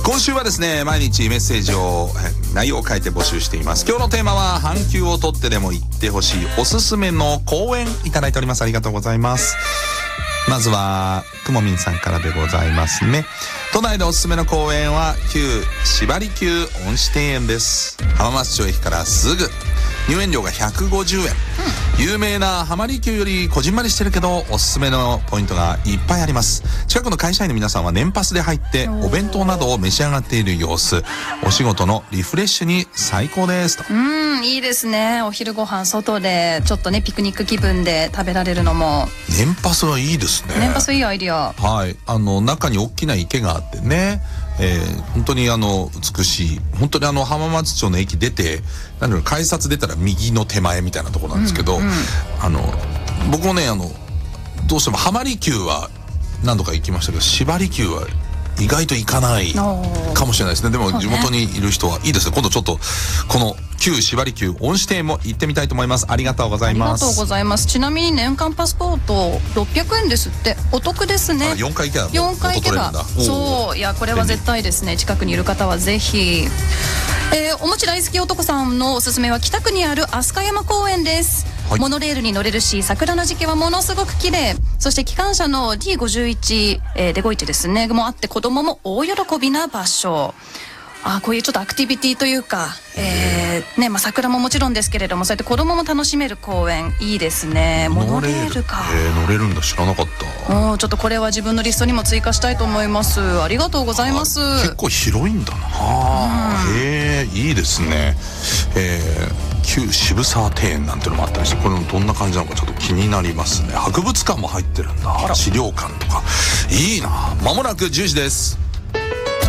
今週はですね、毎日メッセージを内容を書いて募集しています。今日のテーマは半休を取ってでも行ってほしいおすすめの公園いただいております。ありがとうございます。まずはくもみんさんからでございますね。都内でおすすめの公園は旧芝離宮恩賜庭園です。浜松町駅からすぐ、入園料が150円、有名な浜離宮よりこじんまりしてるけどおすすめのポイントがいっぱいあります。近くの会社員の皆さんは年パスで入ってお弁当などを召し上がっている様子、お仕事のリフレッシュに最高ですと。 いいですね。お昼ご飯外でちょっとねピクニック気分で食べられるのも。 年パスはいいですね。 年パスいいアイディア。 はい、中に大きな池があってね、本当に美しい、本当に浜松町の駅出て改札出たら右の手前みたいなところなんですけど、僕もねどうしても浜離宮は何度か行きましたけど、芝離宮は意外と行かないかもしれないですね。でも地元にいる人はいいですね。今度ちょっとこの旧芝離宮恩賜庭園も行ってみたいと思います。ありがとうございます。 ありがとうございます。ちなみに年間パスポート600円ですって。お得ですね。 4回行けば 4回行けば。そう、いやこれは絶対ですね。近くにいる方はぜひ。お餅大好き男さんのおすすめは北区にある飛鳥山公園です。モノレールに乗れるし、桜の時期はものすごく綺麗。そして機関車の D51、デゴイチですねもあって、子供も大喜びな場所。こういうちょっとアクティビティというか、桜ももちろんですけれども、そうやって子供も楽しめる公園いいですね。モノレールか。 乗れるんだ、知らなかった。 ちょっとこれは自分のリストにも追加したいと思います。ありがとうございます。 結構広いんだな。いいですね。旧渋沢庭園なんてのもあったりして、これどんな感じなのかちょっと気になりますね。博物館も入ってるんだ。資料館とかいいな。まもなく10時です。